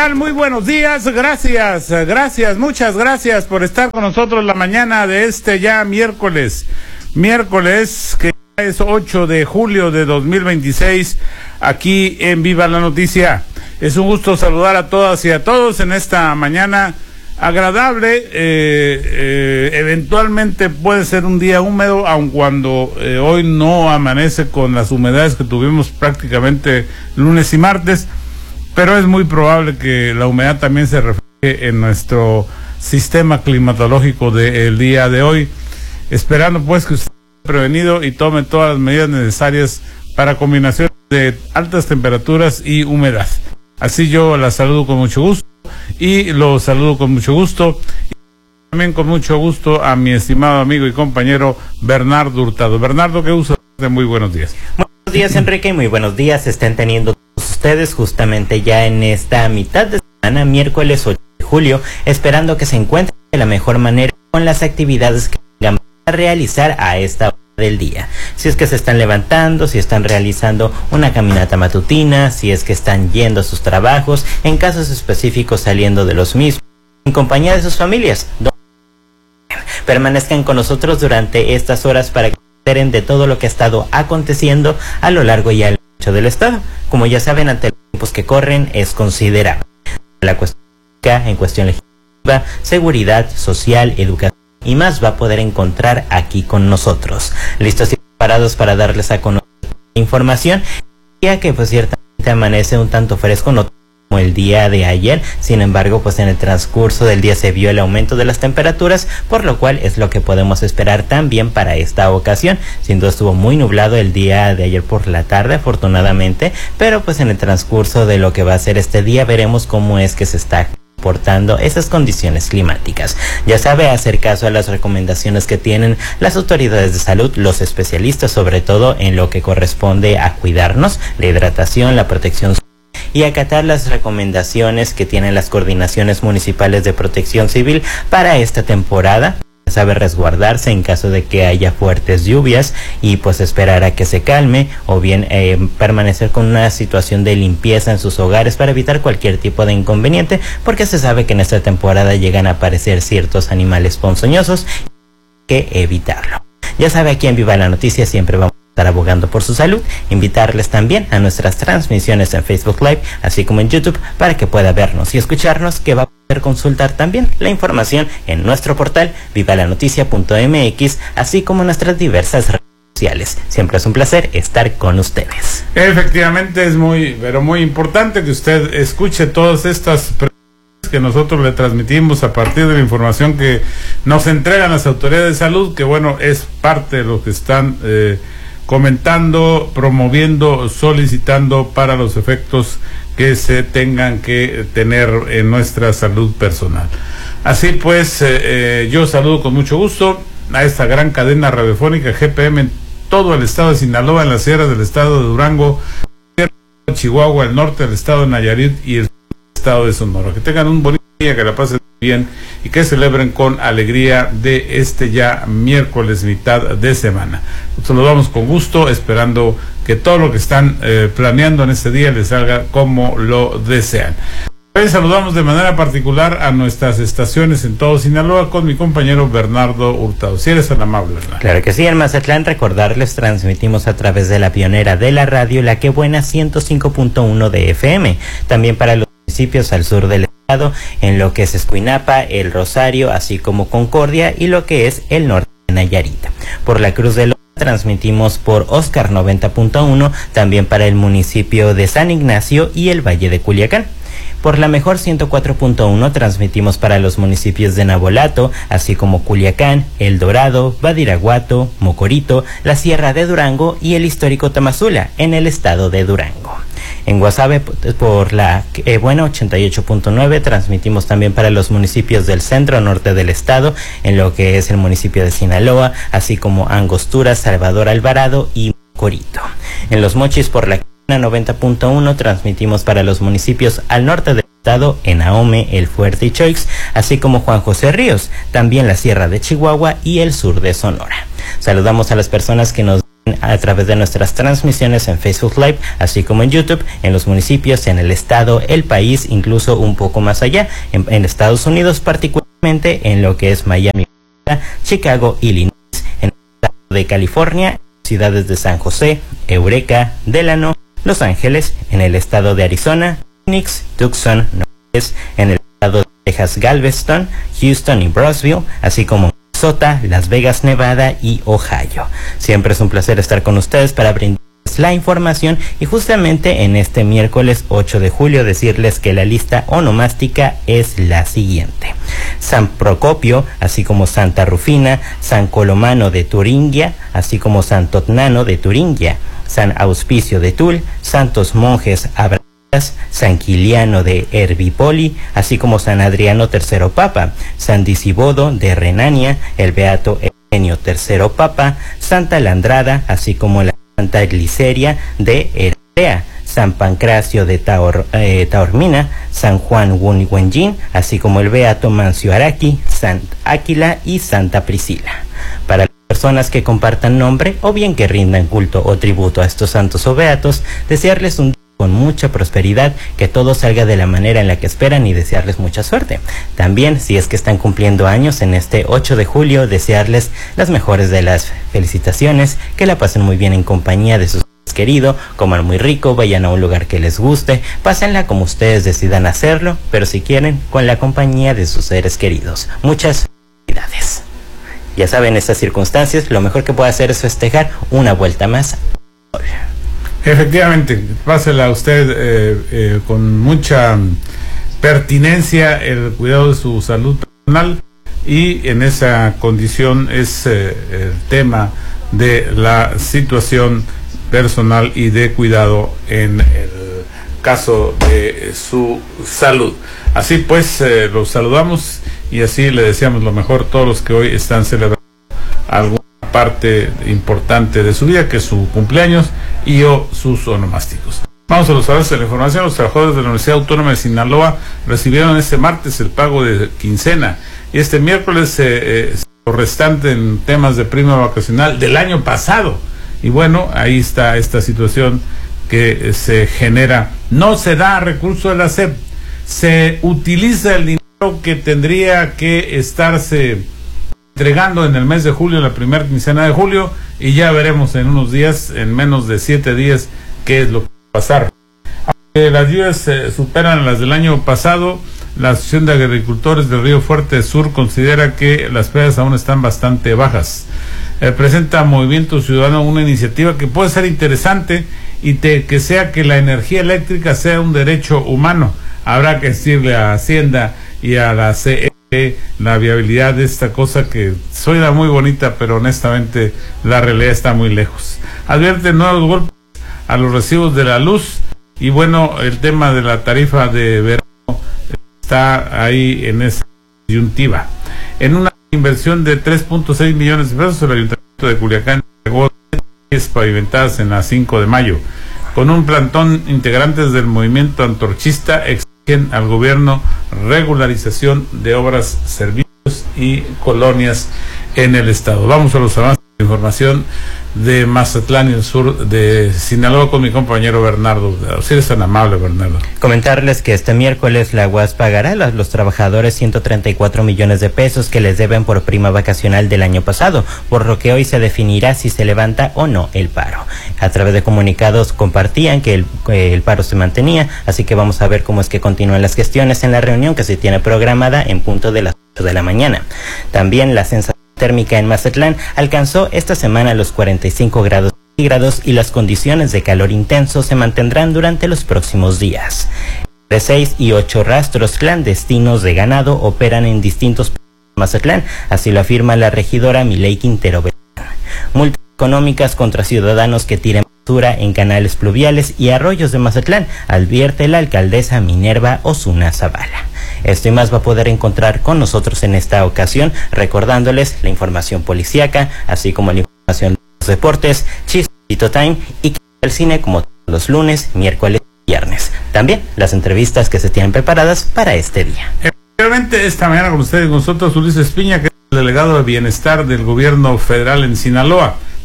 tal? Muy buenos días, gracias, muchas gracias por estar con nosotros la mañana de este ya miércoles que ya es 8 de julio de 2026, aquí en Viva la Noticia. Es un gusto saludar a todas y a todos en esta mañana agradable. Eventualmente puede ser un día húmedo, aun cuando hoy no amanece con las humedades que tuvimos prácticamente lunes y martes, pero es muy probable que la humedad también se refleje en nuestro sistema climatológico del día de hoy, esperando pues que usted esté prevenido y tome todas las medidas necesarias para combinación de altas temperaturas y humedad. Así yo la saludo con mucho gusto y lo saludo con mucho gusto, y también con mucho gusto a mi estimado amigo y compañero Bernardo Hurtado. Bernardo, qué gusto, muy buenos días. Buenos días, Enrique, y muy buenos días estén teniendo todos ustedes justamente ya en esta mitad de semana, miércoles 8 de julio, esperando que se encuentren de la mejor manera con las actividades que tengan a realizar a esta hora del día. Si es que se están levantando, si están realizando una caminata matutina, si es que están yendo a sus trabajos, en casos específicos saliendo de los mismos, en compañía de sus familias. Permanezcan con nosotros durante estas horas para que se enteren de todo lo que ha estado aconteciendo a lo largo y ancho del estado. Como ya saben, ante los tiempos que corren es considerable. La cuestión en cuestión legislativa, seguridad social, educación y más va a poder encontrar aquí con nosotros. Listos y preparados para darles a conocer información, ya que pues ciertamente amanece un tanto fresco, no como el día de ayer. Sin embargo, pues en el transcurso del día se vio el aumento de las temperaturas, por lo cual es lo que podemos esperar también para esta ocasión. Sin duda estuvo muy nublado el día de ayer por la tarde, afortunadamente, pero pues en el transcurso de lo que va a ser este día veremos cómo es que se está portando esas condiciones climáticas. Ya sabe, hacer caso a las recomendaciones que tienen las autoridades de salud, los especialistas, sobre todo en lo que corresponde a cuidarnos, la hidratación, la protección y acatar las recomendaciones que tienen las coordinaciones municipales de protección civil para esta temporada. Sabe resguardarse en caso de que haya fuertes lluvias y pues esperar a que se calme, o bien permanecer con una situación de limpieza en sus hogares para evitar cualquier tipo de inconveniente, porque se sabe que en esta temporada llegan a aparecer ciertos animales ponzoñosos y hay que evitarlo. Ya sabe, aquí en Viva la Noticia siempre vamos a estar abogando por su salud. Invitarles también a nuestras transmisiones en Facebook Live, así como en YouTube, para que pueda vernos y escucharnos, que va a poder consultar también la información en nuestro portal vivalanoticia.mx, así como en nuestras diversas redes sociales. Siempre es un placer estar con ustedes. Efectivamente, es muy importante que usted escuche todas estas que nosotros le transmitimos a partir de la información que nos entregan las autoridades de salud, que bueno, es parte de lo que están comentando, promoviendo, solicitando para los efectos que se tengan que tener en nuestra salud personal. Así pues, yo saludo con mucho gusto a esta gran cadena radiofónica GPM en todo el estado de Sinaloa, en las sierras del estado de Durango, Chihuahua, el norte del estado de Nayarit y el estado de Sonora. Que tengan un bonito día, que la pasen bien y que celebren con alegría de este ya miércoles, mitad de semana. Saludamos con gusto, esperando que todo lo que están planeando en este día les salga como lo desean. Hoy saludamos de manera particular a nuestras estaciones en todo Sinaloa con mi compañero Bernardo Hurtado. Si eres tan amable, ¿verdad? Claro que sí, en Mazatlán, recordarles, transmitimos a través de la pionera de la radio, La Que Buena 105.1 de FM. También para los municipios al sur del estado, en lo que es Escuinapa, El Rosario, así como Concordia, y lo que es el norte de Nayarit. Por la Cruz de Loma transmitimos por Oscar 90.1, también para el municipio de San Ignacio y el Valle de Culiacán. Por la Mejor 104.1 transmitimos para los municipios de Navolato, así como Culiacán, El Dorado, Badiraguato, Mocorito, la Sierra de Durango y el histórico Tamazula, en el estado de Durango. En Guasave, por la 88.9, transmitimos también para los municipios del centro norte del estado, en lo que es el municipio de Sinaloa, así como Angostura, Salvador Alvarado y Mocorito. En Los Mochis, por la 90.1, transmitimos para los municipios al norte del estado, en Ahome, El Fuerte y Choix, así como Juan José Ríos, también la Sierra de Chihuahua y el sur de Sonora. Saludamos a las personas que nos a través de nuestras transmisiones en Facebook Live, así como en YouTube, en los municipios, en el estado, el país, incluso un poco más allá, en Estados Unidos, particularmente en lo que es Miami, Chicago, Illinois, en el estado de California, ciudades de San José, Eureka, Delano, Los Ángeles, en el estado de Arizona, Phoenix, Tucson, en el estado de Texas, Galveston, Houston y Brownsville, así como Minnesota, Las Vegas, Nevada y Ohio. Siempre es un placer estar con ustedes para brindarles la información y justamente en este miércoles 8 de julio decirles que la lista onomástica es la siguiente: San Procopio, así como Santa Rufina, San Colomano de Turingia, así como San Totnano de Turingia, San Auspicio de Tul, Santos Monjes Abratas, San Quiliano de Herbipoli, así como San Adriano III Papa, San Disibodo de Renania, el Beato Eugenio III Papa, Santa Landrada, así como la Santa Gliceria de Eritrea, San Pancracio de Taormina, San Juan Wenjin, así como el Beato Mancio Araki, San Áquila y Santa Priscila. Para las personas que compartan nombre o bien que rindan culto o tributo a estos santos o beatos, desearles un con mucha prosperidad, que todo salga de la manera en la que esperan y desearles mucha suerte. También, si es que están cumpliendo años en este 8 de julio, desearles las mejores de las felicitaciones, que la pasen muy bien en compañía de sus queridos, coman muy rico, vayan a un lugar que les guste, pásenla como ustedes decidan hacerlo, pero si quieren, con la compañía de sus seres queridos. Muchas felicidades. Ya saben, en estas circunstancias, lo mejor que puede hacer es festejar una vuelta más. Efectivamente, pásela usted con mucha pertinencia el cuidado de su salud personal, y en esa condición es el tema de la situación personal y de cuidado en el caso de su salud. Así pues, los saludamos y así le deseamos lo mejor a todos los que hoy están celebrando alguna parte importante de su vida, que es su cumpleaños y o sus onomásticos. Vamos a los avances de la información. Los trabajadores de la Universidad Autónoma de Sinaloa recibieron este martes el pago de quincena y este miércoles lo restante en temas de prima vacacional del año pasado. Y bueno, ahí está esta situación que se genera. No se da recurso de la SEP, se utiliza el dinero que tendría que estarse entregando en el mes de julio, la primera quincena de julio, y ya veremos en unos días, en menos de 7 días, qué es lo que va a pasar. Aunque las lluvias superan las del año pasado, la Asociación de Agricultores del Río Fuerte Sur considera que las pérdidas aún están bastante bajas. Presenta Movimiento Ciudadano una iniciativa que puede ser interesante y que sea que la energía eléctrica sea un derecho humano. Habrá que decirle a Hacienda y a la CE la viabilidad de esta cosa que suena muy bonita, pero honestamente la realidad está muy lejos. Advierte nuevos golpes a los recibos de la luz y bueno, el tema de la tarifa de verano está ahí en esa disyuntiva. En una inversión de 3.6 millones de pesos, el Ayuntamiento de Culiacán entregó 10 pavimentadas en la 5 de mayo. Con un plantón, integrantes del movimiento antorchista exigen al gobierno regularización de obras, servicios y colonias en el estado. Vamos a los avances de información de Mazatlán y el sur de Sinaloa con mi compañero Bernardo. Si eres tan amable, Bernardo. Comentarles que este miércoles la UAS pagará a los trabajadores 134 millones de pesos que les deben por prima vacacional del año pasado, por lo que hoy se definirá si se levanta o no el paro. A través de comunicados compartían que el paro se mantenía, así que vamos a ver cómo es que continúan las gestiones en la reunión que se tiene programada en punto de las 8 de la mañana. También la sensación térmica en Mazatlán alcanzó esta semana los 45 grados y las condiciones de calor intenso se mantendrán durante los próximos días. De 6 y 8 rastros clandestinos de ganado operan en distintos puntos de Mazatlán, así lo afirma la regidora Milei Quintero Beltrán. Multas económicas contra ciudadanos que tiren basura en canales pluviales y arroyos de Mazatlán, advierte la alcaldesa Minerva Osuna Zavala. Esto y más va a poder encontrar con nosotros en esta ocasión, recordándoles la información policíaca, así como la información de los deportes, Chistito Time y el cine como todos los lunes, miércoles y viernes. También las entrevistas que se tienen preparadas para este día. Realmente esta mañana con ustedes y con nosotros Ulises Piña, que es el delegado de bienestar del gobierno federal en Sinaloa.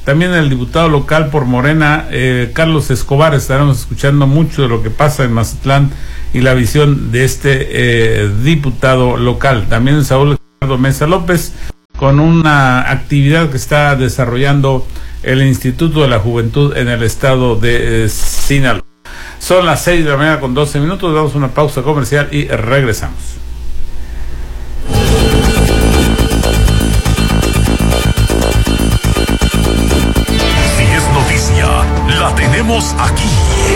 También el diputado local por Morena, Carlos Escobar. Estaremos escuchando mucho de lo que pasa en Mazatlán y la visión de este diputado local. También Saúl Ricardo Mesa López, con una actividad que está desarrollando el Instituto de la Juventud en el estado de Sinaloa. Son las 6 de la mañana con 12 minutos, damos una pausa comercial y regresamos. Si es noticia, la tenemos aquí.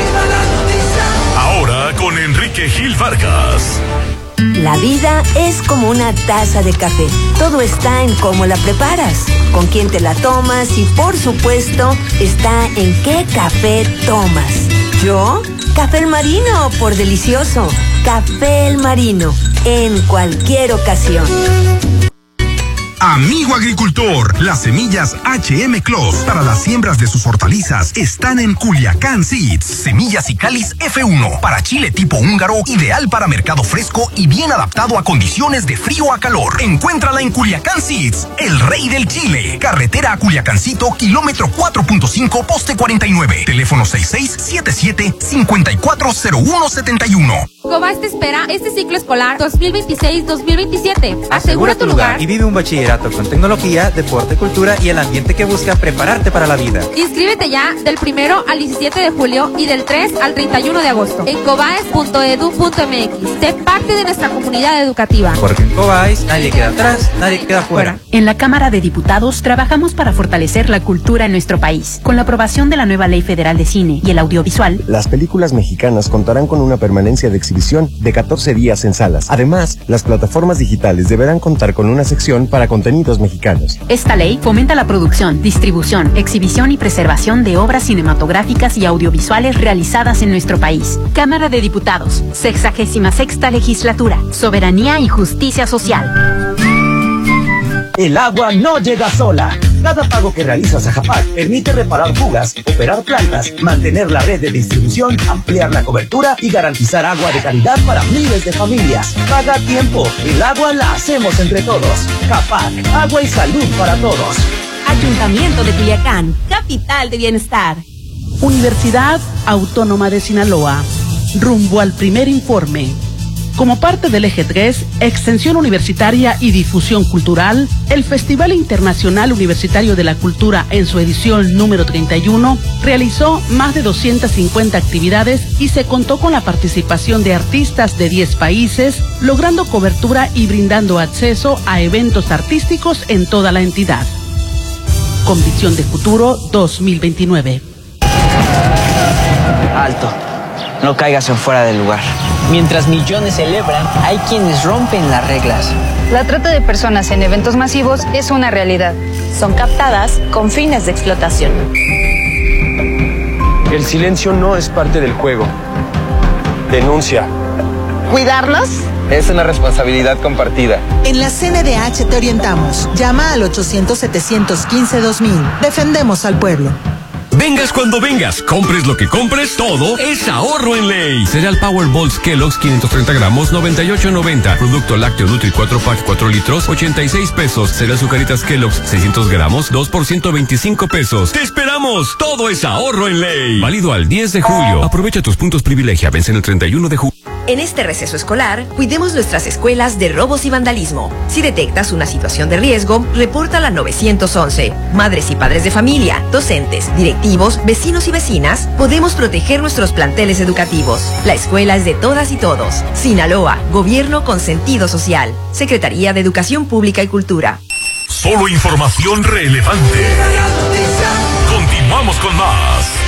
Ahora con Enrique Gil Vargas. La vida es como una taza de café. Todo está en cómo la preparas, con quién te la tomas y, por supuesto, está en qué café tomas. ¿Yo? Café El Marino, por delicioso. Café El Marino, en cualquier ocasión. Amigo agricultor, las semillas HM Clos para las siembras de sus hortalizas están en Culiacán Seeds. Semillas y cáliz F1 para chile tipo húngaro, ideal para mercado fresco y bien adaptado a condiciones de frío a calor. Encuéntrala en Culiacán Seeds, el rey del chile. Carretera a Culiacancito, kilómetro 4.5, poste 49. Teléfono 6677-540171. Cobas te espera este ciclo escolar 2026-2027. Asegura tu lugar y vive un bachillerato con tecnología, deporte, cultura y el ambiente que busca prepararte para la vida. Inscríbete ya del 1 al 17 de julio y del 3 al 31 de agosto en cobaes.edu.mx. Sé parte de nuestra comunidad educativa. Porque en Cobaes nadie queda atrás, nadie queda fuera. En la Cámara de Diputados trabajamos para fortalecer la cultura en nuestro país. Con la aprobación de la nueva Ley Federal de Cine y el Audiovisual, las películas mexicanas contarán con una permanencia de exhibición de 14 días en salas. Además, las plataformas digitales deberán contar con una sección para contenidos mexicanos. Esta ley fomenta la producción, distribución, exhibición y preservación de obras cinematográficas y audiovisuales realizadas en nuestro país. Cámara de Diputados, 66ª Legislatura, Soberanía y Justicia Social. El agua no llega sola. Cada pago que realizas a Japac permite reparar fugas, operar plantas, mantener la red de distribución, ampliar la cobertura y garantizar agua de calidad para miles de familias. Paga a tiempo. El agua la hacemos entre todos. Japac, agua y salud para todos. Ayuntamiento de Culiacán, capital de bienestar. Universidad Autónoma de Sinaloa. Rumbo al primer informe. Como parte del Eje 3, Extensión Universitaria y Difusión Cultural, el Festival Internacional Universitario de la Cultura en su edición número 31 realizó más de 250 actividades y se contó con la participación de artistas de 10 países, logrando cobertura y brindando acceso a eventos artísticos en toda la entidad. Con visión de futuro 2029. Alto. No caigas en fuera del lugar. Mientras millones celebran, hay quienes rompen las reglas. La trata de personas en eventos masivos es una realidad. Son captadas con fines de explotación. El silencio no es parte del juego. Denuncia. ¿Cuidarlos? Es una responsabilidad compartida. En la CNDH te orientamos. Llama al 800-715-2000. Defendemos al pueblo. Vengas cuando vengas, compres lo que compres, todo es ahorro en ley. Cereal Power Balls Kellogg's 530 gramos, 98.90. Producto lácteo Nutri 4 pack 4 litros, 86 pesos. Cereal Zucaritas Kellogg's 600 gramos, 2 por 125 pesos. ¡Te esperamos! Todo es ahorro en ley. Válido al 10 de julio. Aprovecha tus puntos privilegia. Vence el 31 de julio. En este receso escolar, cuidemos nuestras escuelas de robos y vandalismo. Si detectas una situación de riesgo, repórtala al 911. Madres y padres de familia, docentes, directivos, vecinos y vecinas, podemos proteger nuestros planteles educativos. La escuela es de todas y todos. Sinaloa, gobierno con sentido social. Secretaría de Educación Pública y Cultura. Solo información relevante. Continuamos con más.